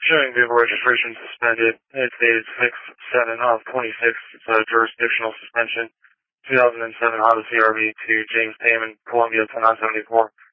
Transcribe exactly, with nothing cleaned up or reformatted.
Showing vehicle registration suspended. It's dated six seven of twenty-six. It's a jurisdictional suspension. two thousand seven Honda C R V to James Payman, Columbia ten nine seventy-four.